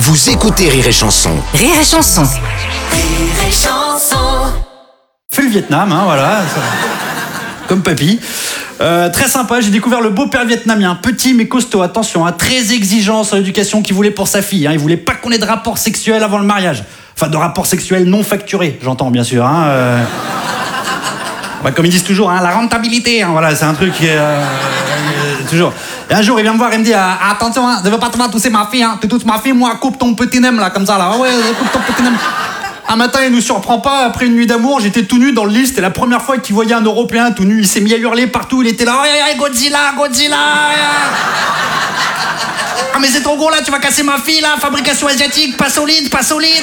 Vous écoutez Rire et Chanson. Rire et Chanson. Rire et Chanson. Fait le Vietnam, hein, voilà. Comme papy. Très sympa, j'ai découvert le beau-père vietnamien, petit mais costaud, attention, très exigeant sur l'éducation qu'il voulait pour sa fille. Il voulait pas qu'on ait de rapports sexuels avant le mariage. Enfin, de rapports sexuels non facturés, j'entends bien sûr. Comme ils disent toujours, la rentabilité, voilà, c'est un truc qui est toujours. Et un jour, il vient me voir et me dit attention, ne veux pas te faire tousser ma fille, tu tousses ma fille, moi, coupe ton petit nem là, comme ça là. Ouais, coupe ton petit nem. Un matin, il nous surprend pas, après une nuit d'amour, j'étais tout nu dans le lit, c'était la première fois qu'il voyait un Européen tout nu, il s'est mis à hurler partout, il était là, Godzilla, Godzilla. Ah mais c'est trop gros là, tu vas casser ma fille là, fabrication asiatique, pas solide, pas solide.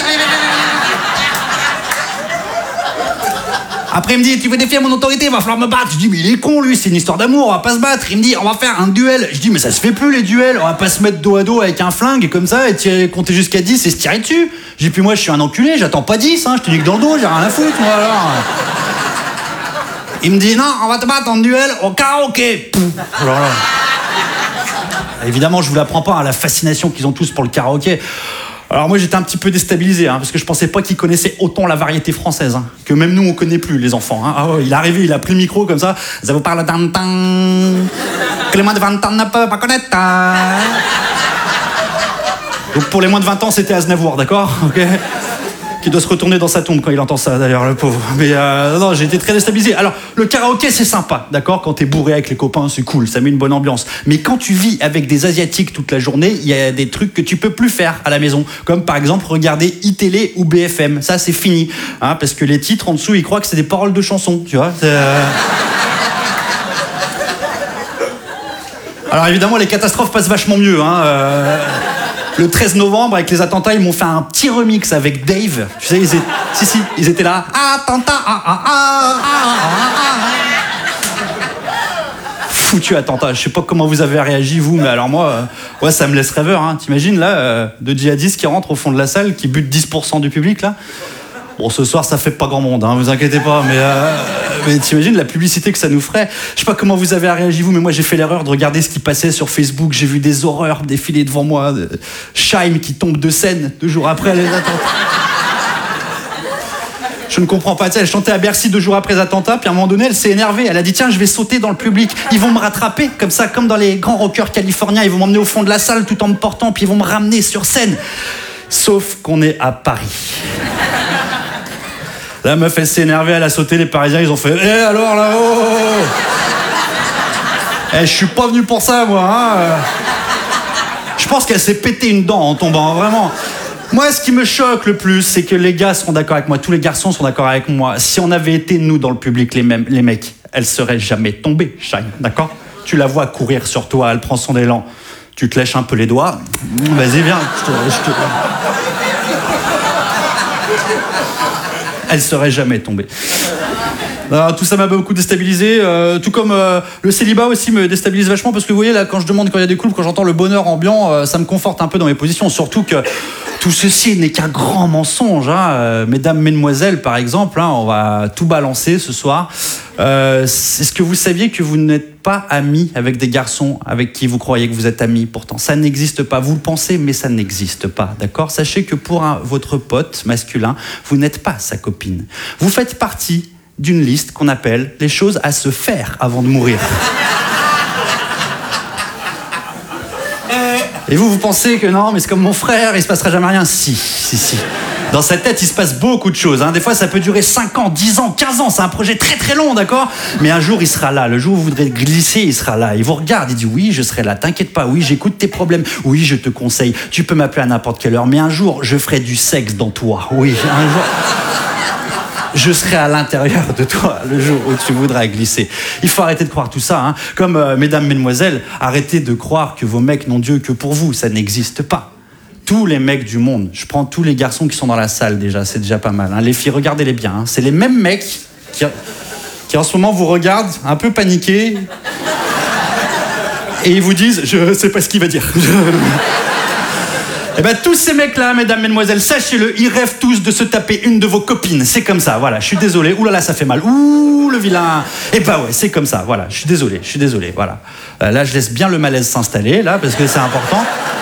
Après il me dit, tu veux défier mon autorité, va falloir me battre. Je dis, mais il est con lui, c'est une histoire d'amour, on va pas se battre. Il me dit, on va faire un duel. Je dis, mais ça se fait plus les duels, on va pas se mettre dos à dos avec un flingue comme ça et compter jusqu'à 10 et se tirer dessus. Je dis, puis moi je suis un enculé, j'attends pas 10, je te dis que dans le dos, j'ai rien à foutre moi alors. Il me dit, non, on va te battre en duel au karaoké. Alors là. Évidemment, je vous l'apprends pas, la fascination qu'ils ont tous pour le karaoké. Alors moi j'étais un petit peu déstabilisé parce que je pensais pas qu'ils connaissaient autant la variété française que même nous on connaît plus les enfants. Il est arrivé, il a pris le micro comme ça vous parle d'un que les moins de 20 ans ne peuvent pas connaître. Donc pour les moins de 20 ans c'était Aznavour, d'accord, ok, qui doit se retourner dans sa tombe quand il entend ça d'ailleurs, le pauvre. Mais non, j'ai été très déstabilisé. Alors le karaoké c'est sympa, d'accord, quand t'es bourré avec les copains c'est cool, ça met une bonne ambiance. Mais quand tu vis avec des asiatiques toute la journée, il y a des trucs que tu peux plus faire à la maison, comme par exemple regarder iTélé ou BFM. Ça c'est fini, parce que les titres en dessous ils croient que c'est des paroles de chansons, tu vois. Alors évidemment les catastrophes passent vachement mieux. Le 13 novembre, avec les attentats, ils m'ont fait un petit remix avec Dave. Tu sais, ils étaient là. Attentat, Foutu attentat. Je sais pas comment vous avez réagi, vous, mais alors moi, ça me laisse rêveur. T'imagines, là, deux djihadistes qui rentrent au fond de la salle, qui butent 10% du public, là. Bon, ce soir, ça fait pas grand monde, vous inquiétez pas, mais t'imagines la publicité que ça nous ferait. Je sais pas comment vous avez réagi, vous, mais moi, j'ai fait l'erreur de regarder ce qui passait sur Facebook. J'ai vu des horreurs défiler devant moi. Scheim qui tombe de scène 2 jours après les attentats. Je ne comprends pas. Elle chantait à Bercy 2 jours après les attentats, puis à un moment donné, elle s'est énervée. Elle a dit, tiens, je vais sauter dans le public. Ils vont me rattraper, comme ça, comme dans les grands rockers californiens. Ils vont m'emmener au fond de la salle tout en me portant, puis ils vont me ramener sur scène. Sauf qu'on est à Paris. La meuf, elle s'est énervée, elle a sauté, les Parisiens, ils ont fait « alors là-haut !» je suis pas venu pour ça, moi, Je pense qu'elle s'est pété une dent en tombant, vraiment. Moi, ce qui me choque le plus, c'est que les gars sont d'accord avec moi, tous les garçons sont d'accord avec moi. Si on avait été, nous, dans le public, les mecs, elle serait jamais tombée, Scheim, d'accord ? Tu la vois courir sur toi, elle prend son élan. Tu te lèches un peu les doigts. Vas-y, viens, elle serait jamais tombée. Alors, tout ça m'a beaucoup déstabilisé, tout comme le célibat aussi me déstabilise vachement, parce que vous voyez là, quand je demande quand il y a des couples, quand j'entends le bonheur ambiant, ça me conforte un peu dans mes positions, surtout que tout ceci n'est qu'un grand mensonge. Mesdames, mesdemoiselles, par exemple, on va tout balancer ce soir. Est-ce que vous saviez que vous n'êtes pas amis avec des garçons avec qui vous croyez que vous êtes amis? Pourtant, ça n'existe pas. Vous le pensez, mais ça n'existe pas, d'accord? Sachez que pour votre pote masculin, vous n'êtes pas sa copine. Vous faites partie d'une liste qu'on appelle les choses à se faire avant de mourir. Et vous pensez que non, mais c'est comme mon frère, il se passera jamais rien. Si. Dans sa tête, il se passe beaucoup de choses. Des fois, ça peut durer 5 ans, 10 ans, 15 ans. C'est un projet très très long, d'accord? Mais un jour, il sera là. Le jour où vous voudrez glisser, il sera là. Il vous regarde, il dit oui, je serai là. T'inquiète pas, oui, j'écoute tes problèmes. Oui, je te conseille. Tu peux m'appeler à n'importe quelle heure. Mais un jour, je ferai du sexe dans toi. Oui, un jour... je serai à l'intérieur de toi le jour où tu voudras glisser. Il faut arrêter de croire tout ça. Comme mesdames, mesdemoiselles, arrêtez de croire que vos mecs n'ont Dieu que pour vous. Ça n'existe pas. Tous les mecs du monde, je prends tous les garçons qui sont dans la salle déjà, c'est déjà pas mal. Les filles, regardez-les bien. C'est les mêmes mecs qui en ce moment vous regardent un peu paniqués et ils vous disent « je sais pas ce qu'il va dire ». Eh ben tous ces mecs-là, mesdames, mesdemoiselles, sachez-le, ils rêvent tous de se taper une de vos copines. C'est comme ça, voilà, je suis désolé. Ouh là là, ça fait mal. Ouh, le vilain. Eh ben ouais, c'est comme ça, voilà, je suis désolé, voilà. Là, je laisse bien le malaise s'installer, là, parce que c'est important.